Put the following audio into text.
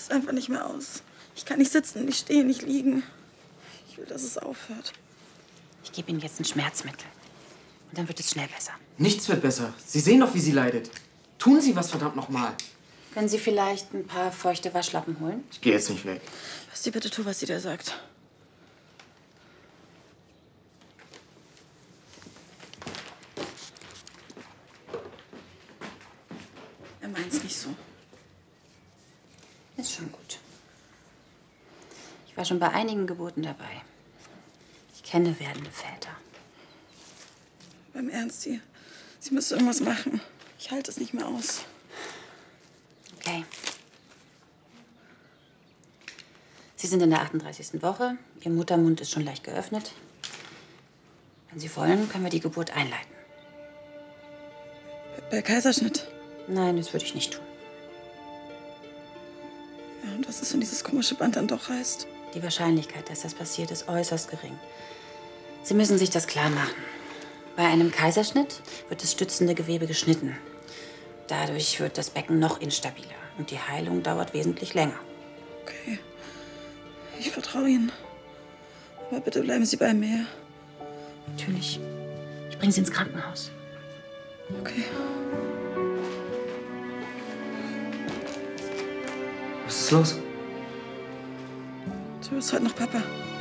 es einfach nicht mehr aus. Ich kann nicht sitzen, nicht stehen, nicht liegen. Ich will, dass es aufhört. Ich gebe Ihnen jetzt ein Schmerzmittel. Und dann wird es schnell besser. Nichts wird besser. Sie sehen doch, wie sie leidet. Tun Sie was, verdammt nochmal. Können Sie vielleicht ein paar feuchte Waschlappen holen? Ich gehe jetzt nicht weg. Basti, bitte tu, was sie dir sagt. Er meint's nicht so. Ist schon gut. Ich war schon bei einigen Geburten dabei. Ich kenne werdende Väter. Beim Ernst, sie müsste irgendwas machen. Ich halte es nicht mehr aus. Okay. Sie sind in der 38. Woche. Ihr Muttermund ist schon leicht geöffnet. Wenn Sie wollen, können wir die Geburt einleiten. Bei Kaiserschnitt? Nein, das würde ich nicht tun. Ja, und was ist, wenn dieses komische Band dann doch reißt? Die Wahrscheinlichkeit, dass das passiert, ist äußerst gering. Sie müssen sich das klar machen. Bei einem Kaiserschnitt wird das stützende Gewebe geschnitten. Dadurch wird das Becken noch instabiler und die Heilung dauert wesentlich länger. Okay. Ich vertraue Ihnen. Aber bitte bleiben Sie bei mir. Natürlich. Ich bringe Sie ins Krankenhaus. Okay. Was ist los? Du bist heute noch Papa.